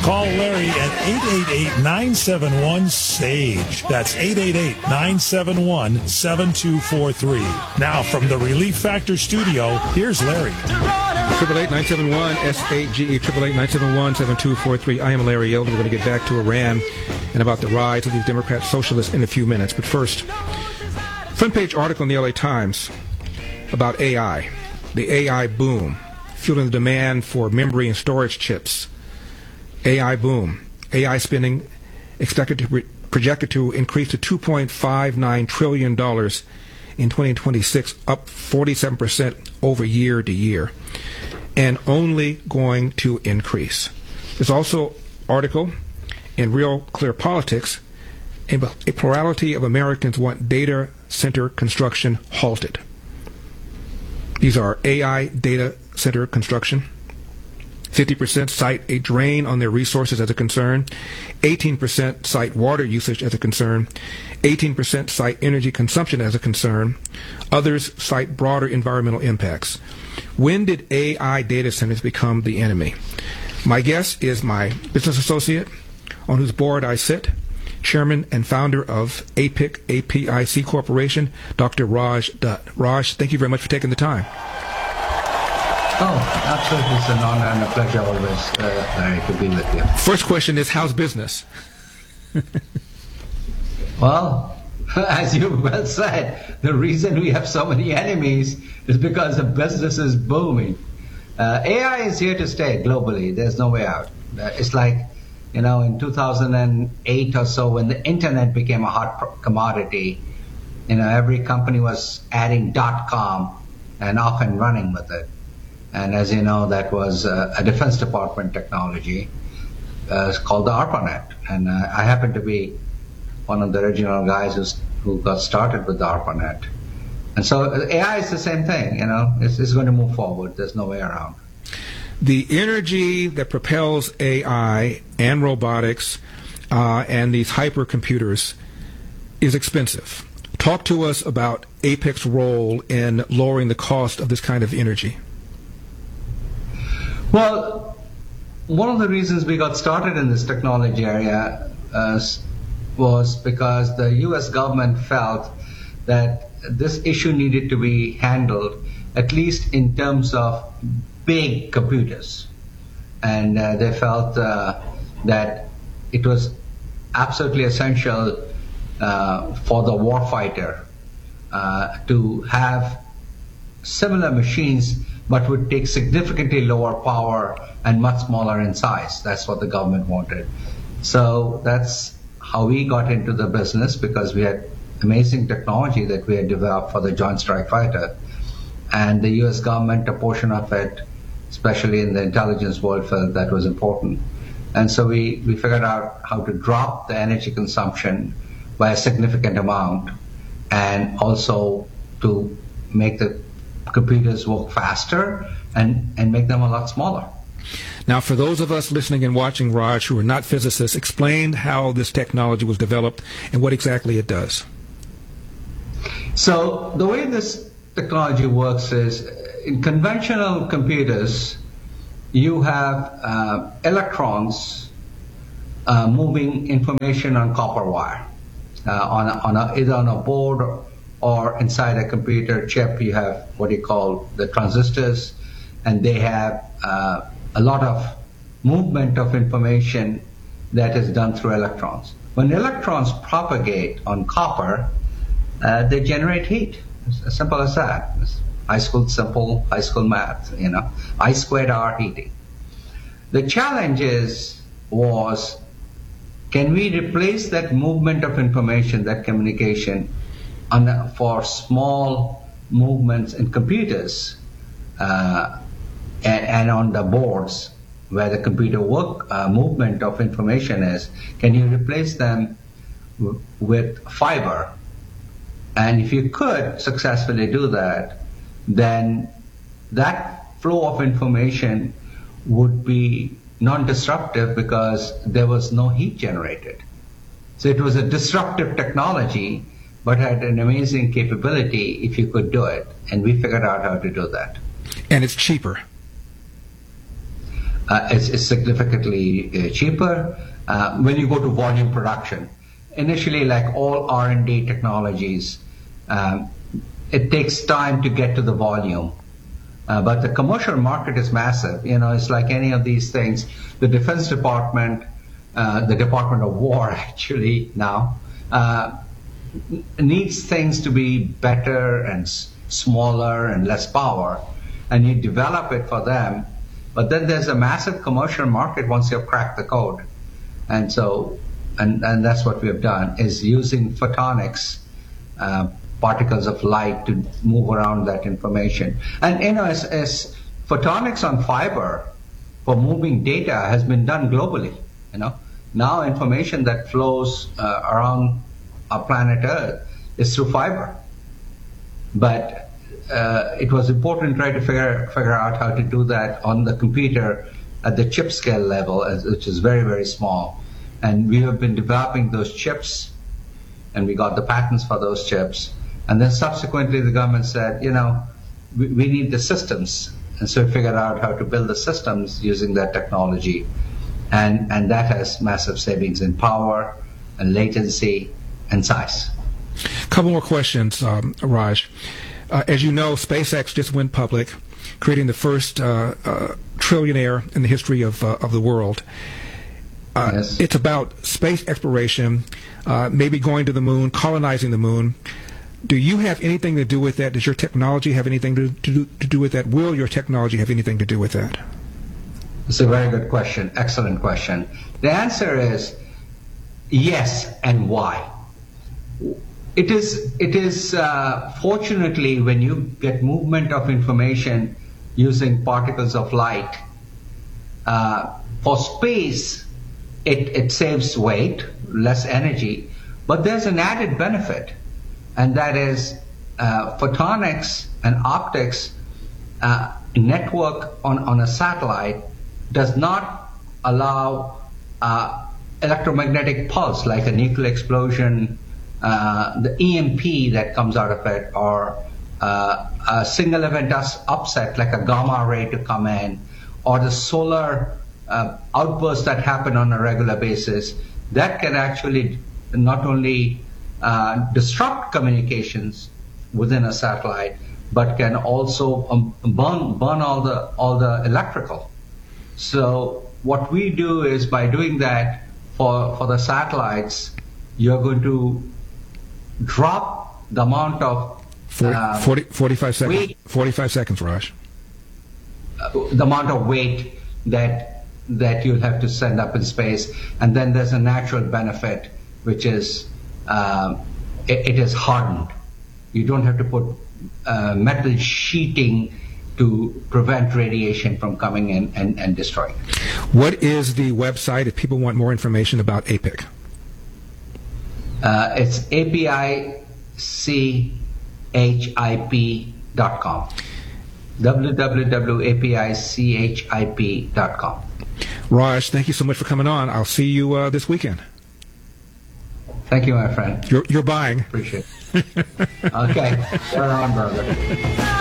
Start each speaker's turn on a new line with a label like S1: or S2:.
S1: Call Larry at 888-971-SAGE. That's 888-971-7243. Now, from the Relief Factor studio, here's Larry.
S2: 888-971-SAGE, 888-971-7243. I am Larry Elder. We're going to get back to Iran and about the rise of these Democrat socialists in a few minutes. But first, front page article in the LA Times about AI, the AI boom, fueling the demand for memory and storage chips. AI boom. AI spending projected to increase to $2.59 trillion in 2026, up 47% over year to year, and only going to increase. There's also article in Real Clear Politics, a plurality of Americans want data center construction halted. These are AI data center construction. 50% cite a drain on their resources as a concern. 18% cite water usage as a concern. 18% cite energy consumption as a concern. Others cite broader environmental impacts. When did AI data centers become the enemy? My guest is my business associate, on whose board I sit, chairman and founder of APIC Corporation, Dr. Raj Dutt. Raj, thank you very much for taking the time.
S3: Oh, absolutely. It's an honor and a pleasure always, Larry, to be with you.
S2: First question is, how's business?
S3: Well, as you well said, the reason we have so many enemies is because the business is booming. AI is here to stay globally. There's no way out. It's like, in 2008 or so, when the internet became a hot commodity, every company was adding .com and off and running with it. And as you know, that was a Defense Department technology. It's called the ARPANET. And I happen to be one of the original guys who got started with the ARPANET. And so AI is the same thing, it's going to move forward. There's no way around.
S2: The energy that propels AI and robotics and these hypercomputers is expensive. Talk to us about APIC's role in lowering the cost of this kind of energy.
S3: Well, one of the reasons we got started in this technology area was because the U.S. government felt that this issue needed to be handled, at least in terms of big computers. And they felt that it was absolutely essential for the warfighter to have similar machines, but would take significantly lower power and much smaller in size. That's what the government wanted. So that's how we got into the business, because we had amazing technology that we had developed for the Joint Strike Fighter. And the U.S. government, a portion of it, especially in the intelligence world, felt that was important. And so we figured out how to drop the energy consumption by a significant amount, and also to make the computers work faster and make them a lot smaller.
S2: Now, for those of us listening and watching, Raj, who are not physicists, explain how this technology was developed and what exactly it does.
S3: So the way this technology works is, in conventional computers, you have electrons moving information on copper wire. Either on a board or inside a computer chip, you have what you call the transistors, and they have a lot of movement of information that is done through electrons. When electrons propagate on copper, they generate heat. It's as simple as that. It's high school math, I squared R heating. The challenge was, can we replace that movement of information, that communication, for small movements in computers and on the boards where the computer movement of information is? Can you replace them with fiber? And if you could successfully do that, then that flow of information would be non-disruptive, because there was no heat generated. So it was a disruptive technology, but had an amazing capability if you could do it. And we figured out how to do that.
S2: And it's cheaper.
S3: it's significantly cheaper. When you go to volume production, initially, like all R&D technologies, it takes time to get to the volume. But the commercial market is massive. It's like any of these things. The Defense Department, the Department of War actually now, needs things to be better and smaller and less power. And you develop it for them. But then there's a massive commercial market once you've cracked the code. And so, and that's what we have done, is using photonics, particles of light, to move around that information. And as photonics on fiber for moving data has been done globally. Now information that flows around our planet Earth is through fiber. But it was important to try to figure out how to do that on the computer at the chip scale level, which is very, very small. And we have been developing those chips, and we got the patents for those chips. And then subsequently the government said, we need the systems. And so we figured out how to build the systems using that technology. And that has massive savings in power and latency and size.
S2: A couple more questions, Raj. As you know, SpaceX just went public, creating the first trillionaire in the history of the world.
S3: Yes.
S2: It's about space exploration, maybe going to the moon, colonizing the moon. Do you have anything to do with that? Does your technology have anything to do with that? Will your technology have anything to do with that?
S3: It's a very good question. Excellent question. The answer is yes, and why? It is fortunately, when you get movement of information using particles of light, for space, it saves weight, less energy, but there's an added benefit, and that is photonics and optics network on a satellite does not allow electromagnetic pulse like a nuclear explosion, the EMP that comes out of it, or a single event upset like a gamma ray to come in, or the solar outbursts that happen on a regular basis. That can actually not only disrupt communications within a satellite, but can also burn all the electrical. So what we do is, by doing that for the satielites, you're going to drop the amount of
S2: 45 seconds.
S3: weight,
S2: 45 seconds, Raj.
S3: The amount of weight that you'll have to send up in space, and then there's a natural benefit, which is it is hardened. You don't have to put metal sheeting to prevent radiation from coming in and destroying.
S2: What is the website if people want more information about APIC?
S3: It's APICHIP.com. www.apicchip.com.
S2: Raj, thank you so much for coming on. I'll see you this weekend.
S3: Thank you, my friend.
S2: You're buying.
S3: Appreciate it. Okay. You're on, brother.